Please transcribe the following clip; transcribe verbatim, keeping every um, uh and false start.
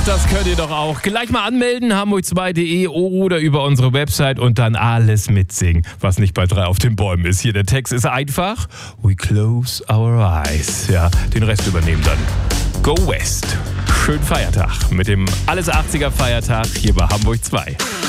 das könnt ihr doch auch. Gleich mal anmelden, hamburg zwei punkt de oder über unsere Website und dann alles mitsingen, was nicht bei drei auf den Bäumen ist. Hier, der Text ist einfach. We close our eyes. Ja, den Rest übernehmen dann Go West. Schönen Feiertag mit dem Alles achtziger Feiertag hier bei Hamburg zwei.